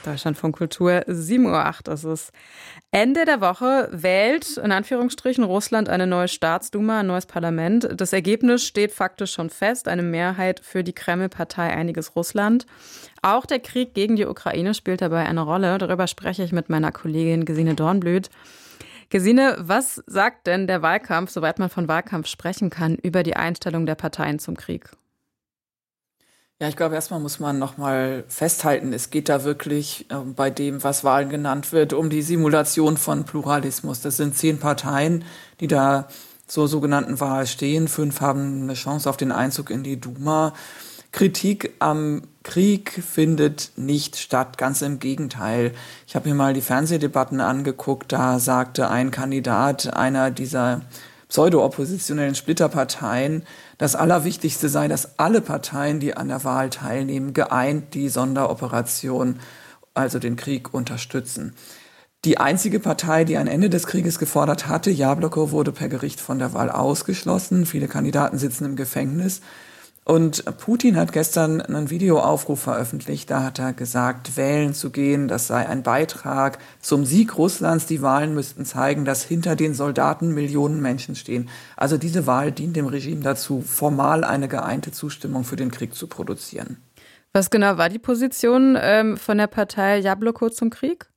Deutschlandfunk Kultur, 7:08 Uhr ist es. Ende der Woche wählt, in Anführungsstrichen, Russland eine neue Staatsduma, ein neues Parlament. Das Ergebnis steht faktisch schon fest, eine Mehrheit für die Kreml-Partei Einiges Russland. Auch der Krieg gegen die Ukraine spielt dabei eine Rolle. Darüber spreche ich mit meiner Kollegin Gesine Dornblüt. Gesine, was sagt denn der Wahlkampf, soweit man von Wahlkampf sprechen kann, über die Einstellung der Parteien zum Krieg? Ja, ich glaube, erstmal muss man noch mal festhalten, es geht da wirklich bei dem, was Wahlen genannt wird, um die Simulation von Pluralismus. Das sind 10 Parteien, die da zur sogenannten Wahl stehen. 5 haben eine Chance auf den Einzug in die Duma. Kritik am Krieg findet nicht statt, ganz im Gegenteil. Ich habe mir mal die Fernsehdebatten angeguckt, da sagte ein Kandidat einer dieser pseudo-oppositionellen Splitterparteien, das Allerwichtigste sei, dass alle Parteien, die an der Wahl teilnehmen, geeint die Sonderoperation, also den Krieg, unterstützen. Die einzige Partei, die ein Ende des Krieges gefordert hatte, Jabloko, wurde per Gericht von der Wahl ausgeschlossen. Viele Kandidaten sitzen im Gefängnis. Und Putin hat gestern einen Videoaufruf veröffentlicht, da hat er gesagt, wählen zu gehen, das sei ein Beitrag zum Sieg Russlands. Die Wahlen müssten zeigen, dass hinter den Soldaten Millionen Menschen stehen. Also diese Wahl dient dem Regime dazu, formal eine geeinte Zustimmung für den Krieg zu produzieren. Was genau war die Position von der Partei Jabloko zum Krieg?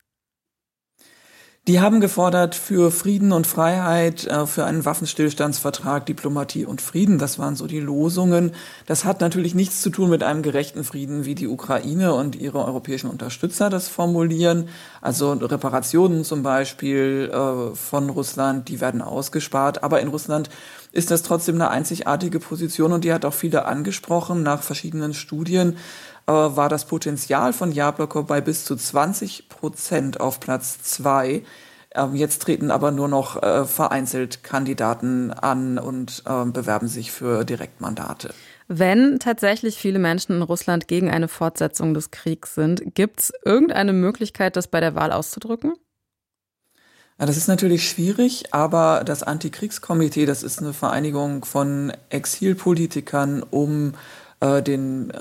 Die haben gefordert für Frieden und Freiheit, für einen Waffenstillstandsvertrag, Diplomatie und Frieden. Das waren so die Losungen. Das hat natürlich nichts zu tun mit einem gerechten Frieden, wie die Ukraine und ihre europäischen Unterstützer das formulieren. Also Reparationen zum Beispiel von Russland, die werden ausgespart. Aber in Russland ist das trotzdem eine einzigartige Position und die hat auch viele angesprochen. Nach verschiedenen Studien war das Potenzial von Jabloko bei bis zu 20% auf Platz 2. Jetzt treten aber nur noch vereinzelt Kandidaten an und bewerben sich für Direktmandate. Wenn tatsächlich viele Menschen in Russland gegen eine Fortsetzung des Kriegs sind, gibt es irgendeine Möglichkeit, das bei der Wahl auszudrücken? Ja, das ist natürlich schwierig, aber das Antikriegskomitee, das ist eine Vereinigung von Exilpolitikern um den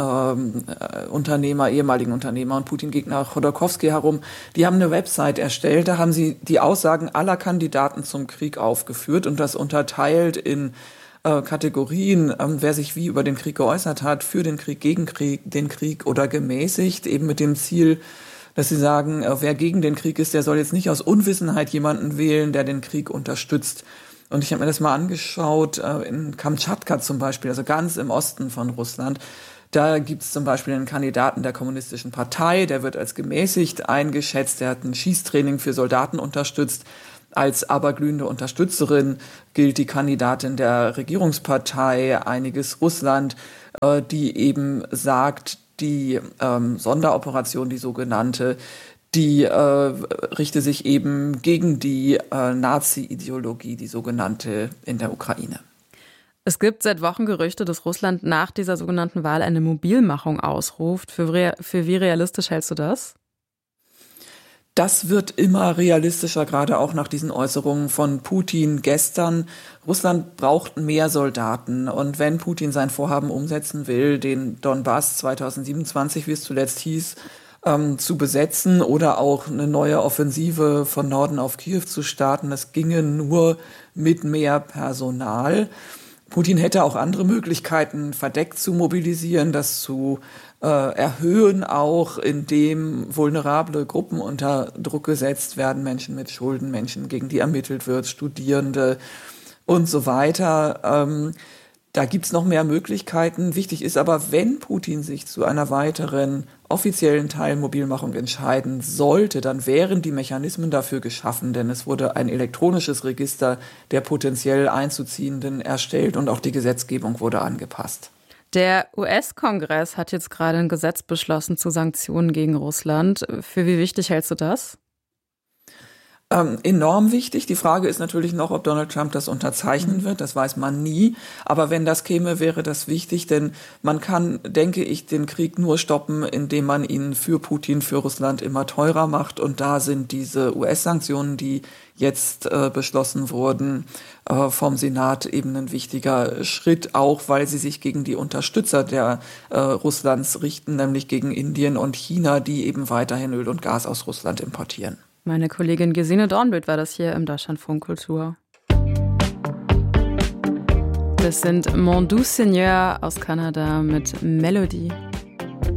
ehemaligen Unternehmer und Putin-Gegner Chodorkowski herum. Die haben eine Website erstellt, da haben sie die Aussagen aller Kandidaten zum Krieg aufgeführt und das unterteilt in Kategorien, wer sich wie über den Krieg geäußert hat, für den Krieg, gegen den Krieg oder gemäßigt, eben mit dem Ziel, dass sie sagen, wer gegen den Krieg ist, der soll jetzt nicht aus Unwissenheit jemanden wählen, der den Krieg unterstützt. Und ich habe mir das mal angeschaut, in Kamtschatka zum Beispiel, also ganz im Osten von Russland. Da gibt es zum Beispiel einen Kandidaten der Kommunistischen Partei, der wird als gemäßigt eingeschätzt, der hat ein Schießtraining für Soldaten unterstützt. Als aberglühende Unterstützerin gilt die Kandidatin der Regierungspartei Einiges Russland, die eben sagt, die Sonderoperation, die sogenannte, die richte sich eben gegen die Nazi-Ideologie, die sogenannte, in der Ukraine. Es gibt seit Wochen Gerüchte, dass Russland nach dieser sogenannten Wahl eine Mobilmachung ausruft. Für wie realistisch hältst du das? Das wird immer realistischer, gerade auch nach diesen Äußerungen von Putin gestern. Russland braucht mehr Soldaten. Und wenn Putin sein Vorhaben umsetzen will, den Donbass 2027, wie es zuletzt hieß, zu besetzen oder auch eine neue Offensive von Norden auf Kiew zu starten, das ginge nur mit mehr Personal. Putin hätte auch andere Möglichkeiten, verdeckt zu mobilisieren, das zu erhöhen, auch indem vulnerable Gruppen unter Druck gesetzt werden, Menschen mit Schulden, Menschen, gegen die ermittelt wird, Studierende und so weiter. Da gibt's noch mehr Möglichkeiten. Wichtig ist aber, wenn Putin sich zu einer weiteren offiziellen Teilmobilmachung entscheiden sollte, dann wären die Mechanismen dafür geschaffen, denn es wurde ein elektronisches Register der potenziell Einzuziehenden erstellt und auch die Gesetzgebung wurde angepasst. Der US-Kongress hat jetzt gerade ein Gesetz beschlossen zu Sanktionen gegen Russland. Für wie wichtig hältst du das? Enorm wichtig. Die Frage ist natürlich noch, ob Donald Trump das unterzeichnen wird. Das weiß man nie. Aber wenn das käme, wäre das wichtig, denn man kann, denke ich, den Krieg nur stoppen, indem man ihn für Putin, für Russland immer teurer macht. Und da sind diese US-Sanktionen, die jetzt beschlossen wurden, vom Senat eben ein wichtiger Schritt, auch weil sie sich gegen die Unterstützer der Russlands richten, nämlich gegen Indien und China, die eben weiterhin Öl und Gas aus Russland importieren. Meine Kollegin Gesine Dornbild war das hier im Deutschlandfunk Kultur. Das sind Mon Doux Seigneur aus Kanada mit Melodie.